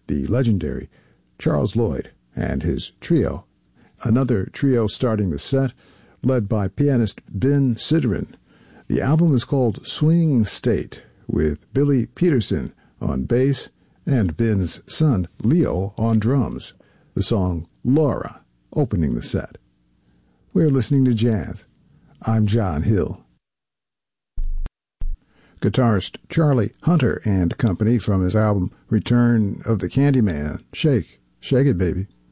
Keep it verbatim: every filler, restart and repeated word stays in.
the legendary Charles Lloyd and his trio. Another trio starting the set, led by pianist Ben Sidran. The album is called Swing State, with Billy Peterson on bass and Ben's son Leo on drums. The song Laura opening the set. We're listening to jazz. I'm John Hill. Guitarist Charlie Hunter and Company from his album Return of the Candyman. Shake, shake it, baby.